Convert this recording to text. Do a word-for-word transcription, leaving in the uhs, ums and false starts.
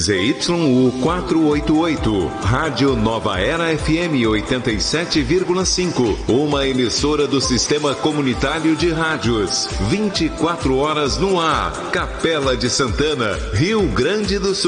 Z Y U quatrocentos e oitenta e oito, Rádio Nova Era F M oitenta e sete vírgula cinco, uma emissora do Sistema Comunitário de Rádios, vinte e quatro horas no ar, Capela de Santana, Rio Grande do Sul.